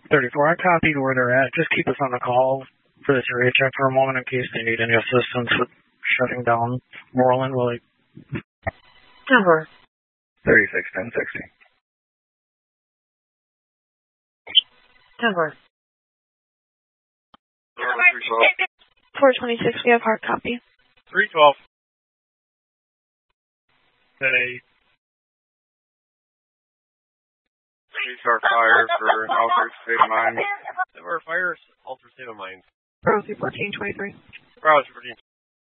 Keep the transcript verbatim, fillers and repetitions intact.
thirty-four, I copied where they're at. Just keep us on the call for this area check for a moment in case they need any assistance with shutting down Moreland, Willie. Number. thirty-six ten sixty. Number. three twelve. four twenty-six, we have hard copy. three twelve. Hey. Restart fire for altered state of mind. Or fire altered state of mind. Bravo three fourteen twenty-three. Bravo three fourteen.